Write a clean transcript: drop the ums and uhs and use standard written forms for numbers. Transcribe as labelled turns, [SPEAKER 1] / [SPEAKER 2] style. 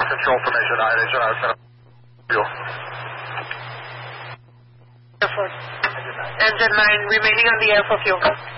[SPEAKER 1] control information. Engine 9, fuel.
[SPEAKER 2] Engine 9 remaining on the air for fuel.